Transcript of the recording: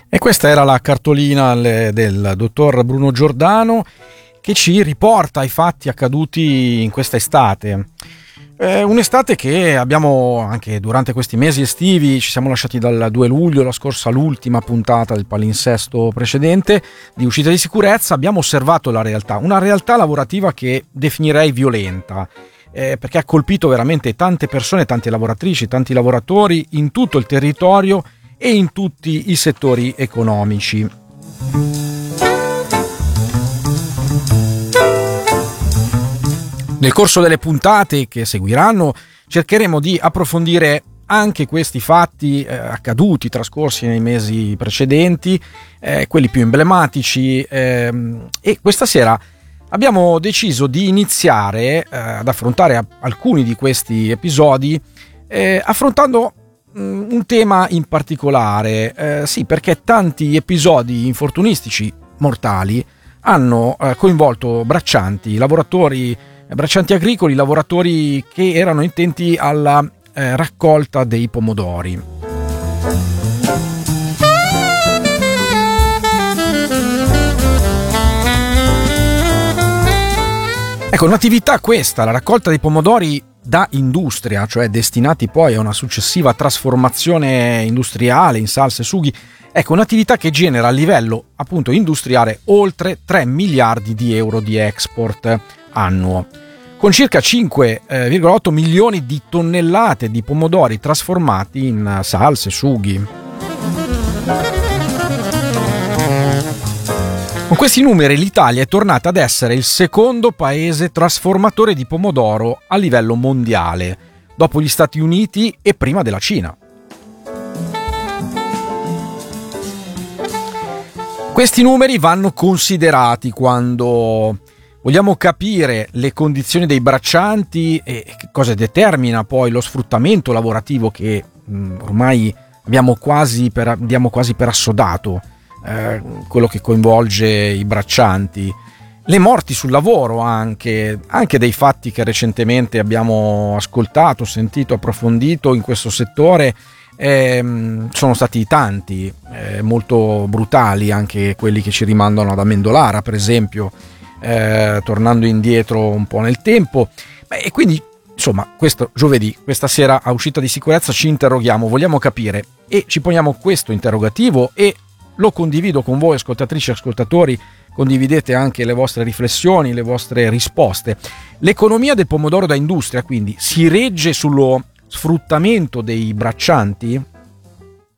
E questa era la cartolina del dottor Bruno Giordano, che ci riporta ai fatti accaduti in questa estate. Un'estate che abbiamo anche durante questi mesi estivi, ci siamo lasciati dal 2 luglio, la scorsa, l'ultima puntata del palinsesto precedente di Uscita di Sicurezza. Abbiamo osservato la realtà, una realtà lavorativa che definirei violenta, perché ha colpito veramente tante persone, tante lavoratrici, tanti lavoratori in tutto il territorio e in tutti i settori economici. Nel corso delle puntate che seguiranno cercheremo di approfondire anche questi fatti accaduti, trascorsi nei mesi precedenti, quelli più emblematici, e questa sera abbiamo deciso di iniziare ad affrontare alcuni di questi episodi affrontando un tema in particolare, sì, perché tanti episodi infortunistici mortali hanno coinvolto braccianti, lavoratori, braccianti agricoli, lavoratori che erano intenti alla raccolta dei pomodori. Ecco, un'attività questa, la raccolta dei pomodori da industria, cioè destinati poi a una successiva trasformazione industriale in salse e sughi. Ecco, un'attività che genera a livello appunto industriale oltre 3 miliardi di euro di export annuo, con circa 5,8 milioni di tonnellate di pomodori trasformati in salse e sughi. Con questi numeri l'Italia è tornata ad essere il secondo paese trasformatore di pomodoro a livello mondiale, dopo gli Stati Uniti e prima della Cina. Questi numeri vanno considerati quando vogliamo capire le condizioni dei braccianti e che cosa determina poi lo sfruttamento lavorativo che ormai diamo quasi per assodato. Quello che coinvolge i braccianti, le morti sul lavoro, anche dei fatti che recentemente abbiamo ascoltato, sentito, approfondito in questo settore, sono stati tanti, molto brutali, anche quelli che ci rimandano ad Amendolara, per esempio, tornando indietro un po' nel tempo. E quindi insomma, questo giovedì, questa sera a Uscita di Sicurezza ci interroghiamo, vogliamo capire e ci poniamo questo interrogativo, e lo condivido con voi, ascoltatrici e ascoltatori. Condividete anche le vostre riflessioni, le vostre risposte. L'economia del pomodoro da industria quindi si regge sullo sfruttamento dei braccianti?